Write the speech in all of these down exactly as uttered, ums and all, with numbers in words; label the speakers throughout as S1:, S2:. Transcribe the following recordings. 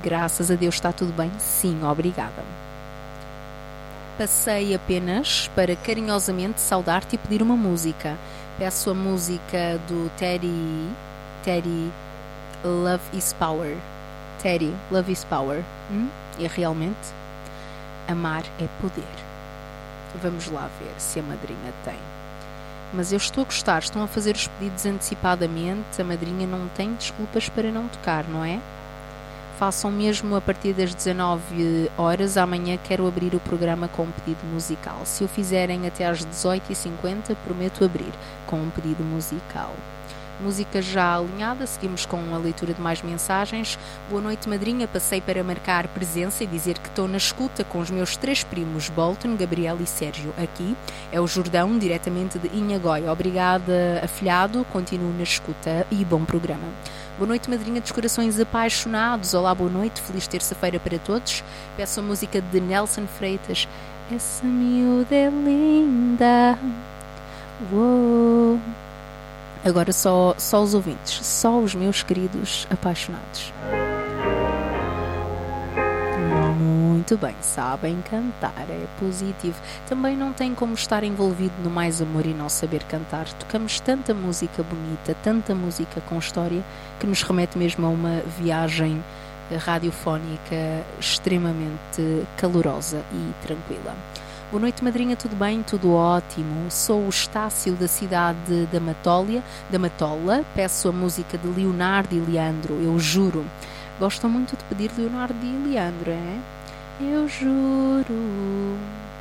S1: Graças a Deus está tudo bem? Sim, obrigada. Passei apenas para carinhosamente saudar-te e pedir uma música. Peço a música do Teddy, Teddy, Love is Power. Teddy, Love is Power. Hum? E realmente, amar é poder. Vamos lá ver se a madrinha tem. Mas eu estou a gostar, estão a fazer os pedidos antecipadamente, a madrinha não tem desculpas para não tocar, não é? Façam mesmo a partir das dezanove horas, amanhã quero abrir o programa com um pedido musical. Se o fizerem até às dezoito e cinquenta, prometo abrir com um pedido musical. Música já alinhada, seguimos com a leitura de mais mensagens. Boa noite, madrinha. Passei para marcar presença e dizer que estou na escuta com os meus três primos, Bolton, Gabriel e Sérgio. Aqui é o Jordão, diretamente de Inhagóia. Obrigada, afilhado. Continuo na escuta e bom programa. Boa noite, madrinha dos corações apaixonados. Olá, boa noite. Feliz terça-feira para todos. Peço a música de Nelson Freitas. Essa miúda é linda. Uou. Agora só, só os ouvintes, só os meus queridos apaixonados. Muito bem, sabem cantar, é positivo. Também não tem como estar envolvido no mais amor e não saber cantar. Tocamos tanta música bonita, tanta música com história, que nos remete mesmo a uma viagem radiofónica extremamente calorosa e tranquila. Boa noite, madrinha, tudo bem? Tudo ótimo. Sou o Estácio da cidade da Matólia, da Matola. Peço a música de Leonardo e Leandro, eu juro. Gostam muito de pedir Leonardo e Leandro, é? Eu juro.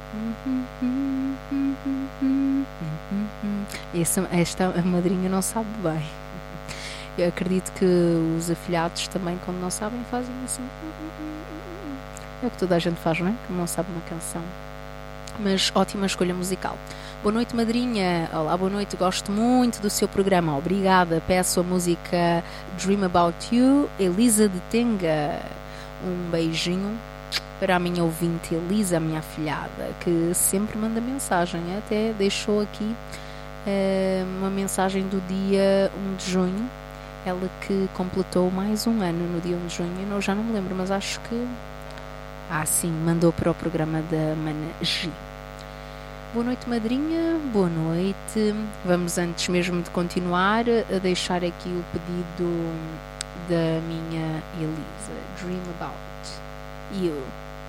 S1: Essa, esta a madrinha não sabe bem. Eu acredito que os afilhados também, quando não sabem, fazem assim. É o que toda a gente faz, não é? Que não sabe uma canção. Mas ótima escolha musical. Boa noite, madrinha. Olá, boa noite. Gosto muito do seu programa. Obrigada. Peço a música Dream About You, Elisa de Tenga. Um beijinho para a minha ouvinte Elisa, a minha afilhada, que sempre manda mensagem. Até deixou aqui uh, uma mensagem do dia um de junho. Ela que completou mais um ano no dia um de junho. Eu já não me lembro, mas acho que... Ah, sim, mandou para o programa da Mana G. Boa noite, madrinha. Boa noite. Vamos, antes mesmo de continuar, a deixar aqui o pedido da minha Elisa. Dream About You.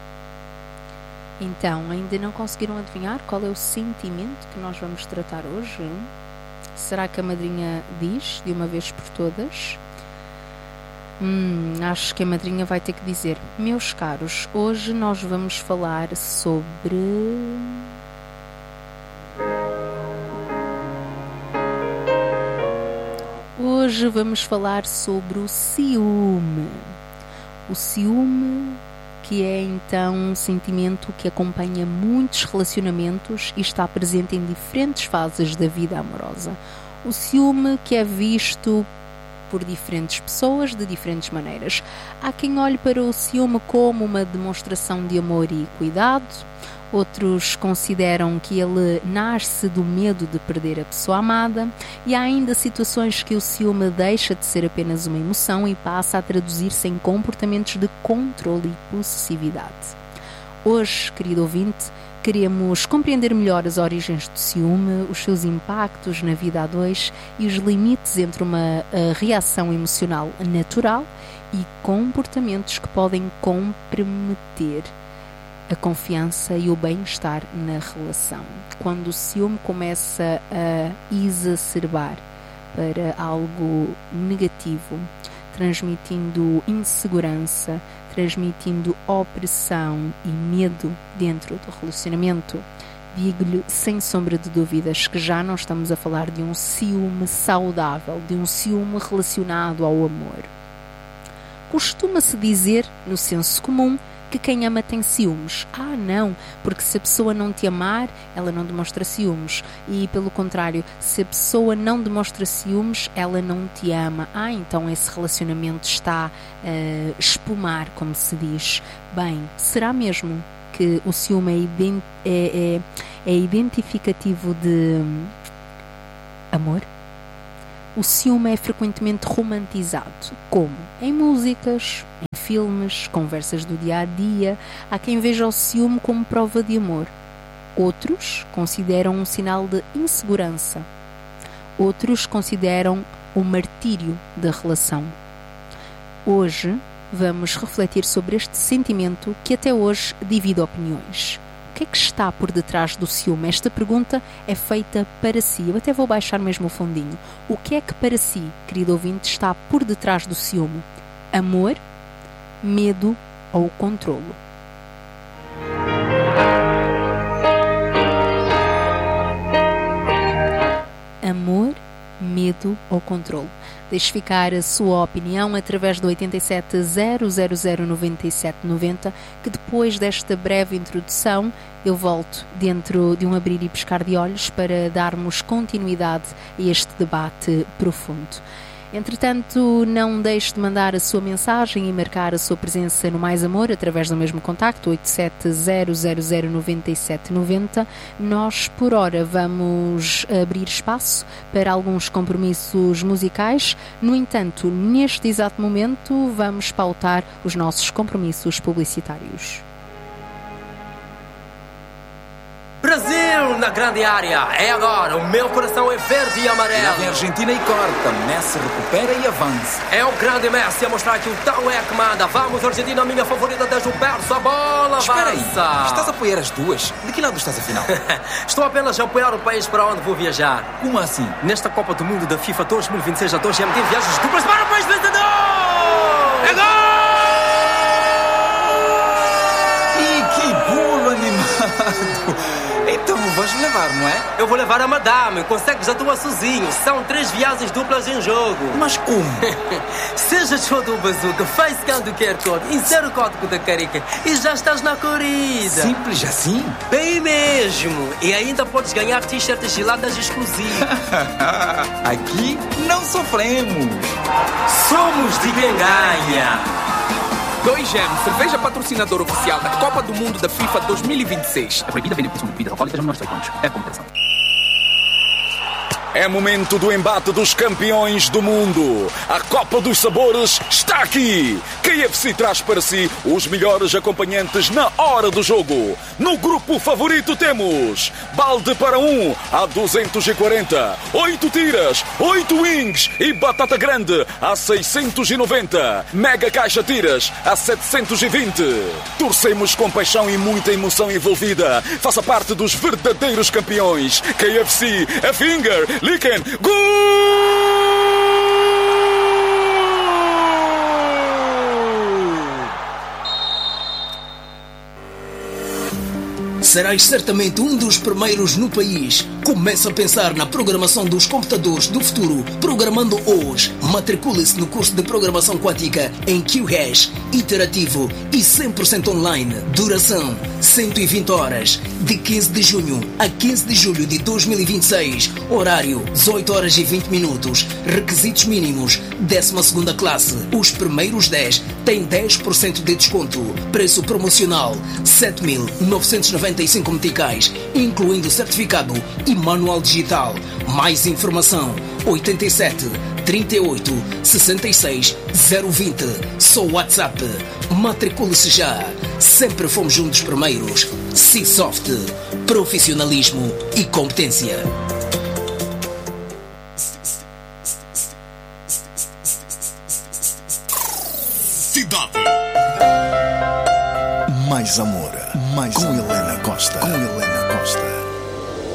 S1: Então, ainda não conseguiram adivinhar qual é o sentimento que nós vamos tratar hoje? Será que a madrinha diz de uma vez por todas? Hum, acho que a madrinha vai ter que dizer. Meus caros, hoje nós vamos falar sobre... Hoje vamos falar sobre o ciúme. O ciúme, que é então um sentimento que acompanha muitos relacionamentos e está presente em diferentes fases da vida amorosa. O ciúme que é visto por diferentes pessoas de diferentes maneiras. Há quem olhe para o ciúme como uma demonstração de amor e cuidado. Outros consideram que ele nasce do medo de perder a pessoa amada. E há ainda situações que o ciúme deixa de ser apenas uma emoção e passa a traduzir-se em comportamentos de controle e possessividade. Hoje, querido ouvinte, queremos compreender melhor as origens do ciúme, os seus impactos na vida a dois e os limites entre uma reação emocional natural e comportamentos que podem comprometer a confiança e o bem-estar na relação. Quando o ciúme começa a exacerbar para algo negativo, transmitindo insegurança, transmitindo opressão e medo dentro do relacionamento, digo-lhe sem sombra de dúvidas que já não estamos a falar de um ciúme saudável, de um ciúme relacionado ao amor. Costuma-se dizer, no senso comum, que quem ama tem ciúmes. Ah, não, porque se a pessoa não te amar, ela não demonstra ciúmes. E, pelo contrário, se a pessoa não demonstra ciúmes, ela não te ama. Ah, então esse relacionamento está a uh, espumar, como se diz. Bem, será mesmo que o ciúme é, ident- é, é, é identificativo de amor? O ciúme é frequentemente romantizado. Como? Em músicas, em filmes, conversas do dia-a-dia. Há quem veja o ciúme como prova de amor. Outros consideram um sinal de insegurança. Outros consideram o martírio da relação. Hoje vamos refletir sobre este sentimento que até hoje divide opiniões. O que é que está por detrás do ciúme? Esta pergunta é feita para si. Eu até vou baixar mesmo o fundinho. O que é que para si, querido ouvinte, está por detrás do ciúme? Amor, medo ou controlo? Amor, medo ou controlo? Deixe ficar a sua opinião através do oito sete zero zero zero nove sete nove zero, que depois desta breve introdução eu volto dentro de um abrir e pescar de olhos para darmos continuidade a este debate profundo. Entretanto, não deixe de mandar a sua mensagem e marcar a sua presença no Mais Amor através do mesmo contacto, oito sete zero zero zero nove sete nove zero. Nós, por hora, vamos abrir espaço para alguns compromissos musicais. No entanto, neste exato momento, vamos pautar os nossos compromissos publicitários.
S2: Brasil na grande área, é agora, o meu coração é verde e amarelo.
S3: Lá vem a Argentina e corta, Messi recupera e avança.
S2: É o grande Messi a mostrar que o tal é que manda. Vamos, Argentina, minha favorita desde o berço, a bola
S3: Espera
S2: avança.
S3: aí, estás a apoiar as duas? De que lado estás afinal?
S2: Estou apenas a apoiar o país para onde vou viajar.
S3: Como assim?
S2: Nesta Copa do Mundo da FIFA dois mil e vinte e seis a dois M T viagens duplas para o país vencedor! É gol!
S3: Ih, que bolo animado! Então vais me levar, não é?
S2: Eu vou levar a madame, consegues atuar sozinho. São três viagens duplas em jogo.
S3: Mas como?
S2: Seja show do Bazooka, faz scan do Q R Code, insere o código da Carica e já estás na corrida.
S3: Simples assim?
S2: Bem mesmo. E ainda podes ganhar t-shirts geladas exclusivas.
S3: Aqui não sofremos.
S2: Somos de quem ganha.
S4: dois M, cerveja patrocinadora oficial da Copa do Mundo da FIFA dois mil e vinte e seis. É proibida a venda por bebidas alcoólicas a menores de dezoito anos. É comunicação.
S5: É momento do embate dos campeões do mundo. A Copa dos Sabores está aqui. K F C traz para si os melhores acompanhantes na hora do jogo. No grupo favorito temos balde para um a duzentos e quarenta, oito tiras, oito wings e batata grande a seiscentos e noventa, mega caixa tiras a setecentos e vinte. Torcemos com paixão e muita emoção envolvida. Faça parte dos verdadeiros campeões. K F C, a finger, Licken, gol!
S6: Serás certamente um dos primeiros no país. Começa a pensar na programação dos computadores do futuro. Programando hoje. Matricule-se no curso de Programação Quântica em Q-Hash, interativo e cem por cento online. Duração cento e vinte horas. De quinze de junho a quinze de julho de dois mil e vinte e seis. Horário dezoito horas e vinte minutos. Requisitos mínimos décima segunda classe. Os primeiros dez têm dez por cento de desconto. Preço promocional sete mil novecentos e noventa e cinco meticais, incluindo certificado e manual digital. Mais informação oito sete, trinta e oito, sessenta e seis, zero vinte. Só WhatsApp. Matricule-se já. Sempre fomos um dos primeiros. C-Soft. Profissionalismo e competência.
S7: Cidade. Mais amor. Mais com Helena Costa. Com Helena